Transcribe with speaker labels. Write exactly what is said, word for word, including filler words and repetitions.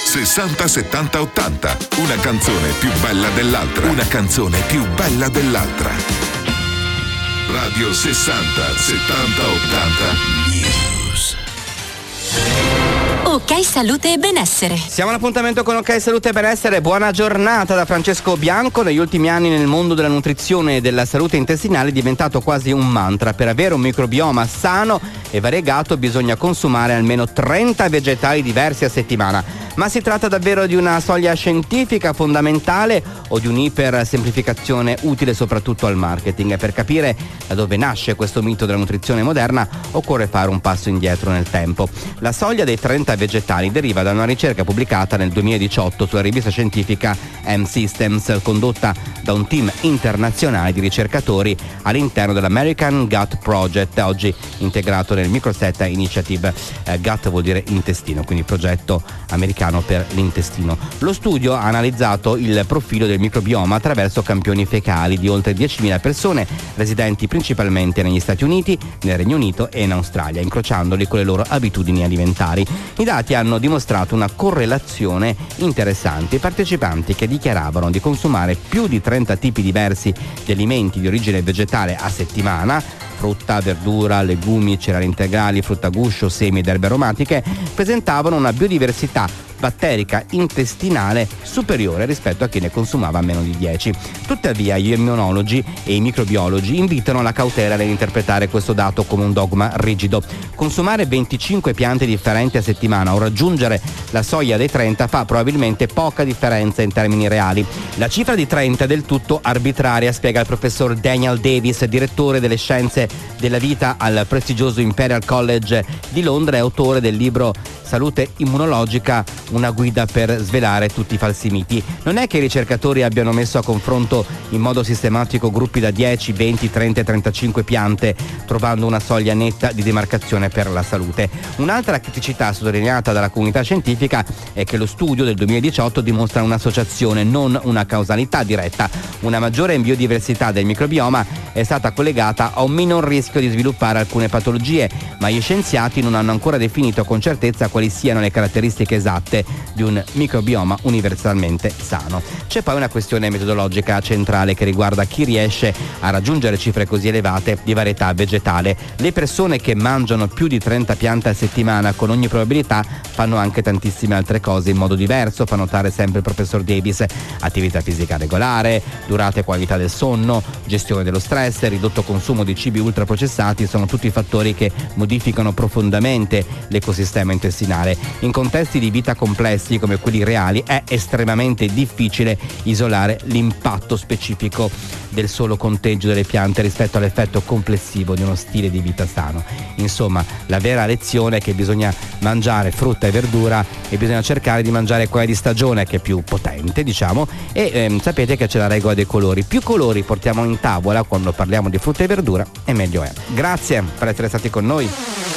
Speaker 1: sessanta settanta ottanta. Una canzone più bella dell'altra. Una canzone più bella dell'altra. Radio sessanta settanta ottanta News.
Speaker 2: Ok Salute e Benessere.
Speaker 3: Siamo all'appuntamento con Ok Salute e Benessere. Buona giornata da Francesco Bianco. Negli ultimi anni nel mondo della nutrizione e della salute intestinale è diventato quasi un mantra. Per avere un microbioma sano e variegato bisogna consumare almeno trenta vegetali diversi a settimana. Ma si tratta davvero di una soglia scientifica fondamentale o di un'ipersemplificazione utile soprattutto al marketing? E per capire da dove nasce questo mito della nutrizione moderna occorre fare un passo indietro nel tempo. La soglia dei trenta vegetali deriva da una ricerca pubblicata nel duemiladiciotto sulla rivista scientifica M-Systems, condotta da un team internazionale di ricercatori all'interno dell'American Gut Project, oggi integrato nel Microset Initiative. Eh, gut vuol dire intestino, quindi progetto americano per l'intestino. Lo studio ha analizzato il profilo del microbioma attraverso campioni fecali di oltre diecimila persone residenti principalmente negli Stati Uniti, nel Regno Unito e in Australia, incrociandoli con le loro abitudini alimentari. I dati hanno dimostrato una correlazione interessante. I partecipanti che dichiaravano di consumare più di trenta tipi diversi di alimenti di origine vegetale a settimana, frutta, verdura, legumi, cereali integrali, frutta a guscio, semi ed erbe aromatiche, presentavano una biodiversità batterica intestinale superiore rispetto a chi ne consumava meno di dieci. Tuttavia gli immunologi e i microbiologi invitano alla cautela nell'interpretare questo dato come un dogma rigido. Consumare venticinque piante differenti a settimana o raggiungere la soglia dei trenta fa probabilmente poca differenza in termini reali. La cifra di trenta è del tutto arbitraria, spiega il professor Daniel Davis, direttore delle scienze della vita al prestigioso Imperial College di Londra e autore del libro Salute immunologica, una guida per svelare tutti i falsi miti. Non è che i ricercatori abbiano messo a confronto in modo sistematico gruppi da dieci, venti, trenta e trentacinque piante, trovando una soglia netta di demarcazione per la salute. Un'altra criticità sottolineata dalla comunità scientifica è che lo studio del duemiladiciotto dimostra un'associazione, non una causalità diretta. Una maggiore biodiversità del microbioma è stata collegata a un minor rischio di sviluppare alcune patologie, ma gli scienziati non hanno ancora definito con certezza quali siano le caratteristiche esatte di un microbioma universalmente sano. C'è poi una questione metodologica centrale che riguarda chi riesce a raggiungere cifre così elevate di varietà vegetale. Le persone che mangiano più di trenta piante a settimana con ogni probabilità fanno anche tantissime altre cose in modo diverso, fa notare sempre il professor Davis: attività fisica regolare, durata e qualità del sonno, gestione dello stress, ridotto consumo di cibi ultraprocessati sono tutti fattori che modificano profondamente l'ecosistema intestinale. In contesti di vita complessi come quelli reali è estremamente difficile isolare l'impatto specifico del solo conteggio delle piante rispetto all'effetto complessivo di uno stile di vita sano. Insomma, la vera lezione è che bisogna mangiare frutta e verdura e bisogna cercare di mangiare quella di stagione, che è più potente, diciamo, e ehm, sapete che c'è la regola dei colori. Più colori portiamo in tavola quando parliamo di frutta e verdura e meglio è. Grazie per essere stati con noi.